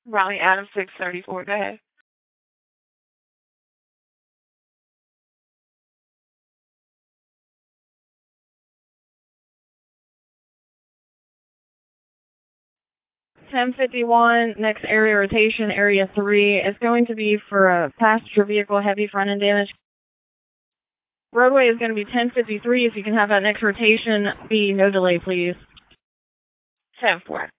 Raleigh Adams 634, go ahead. $10.51, next area rotation, area 3, is going to be for a passenger vehicle heavy front end damage. Roadway is going to be 10.53. If you can have that next rotation be no delay, please. 10-4.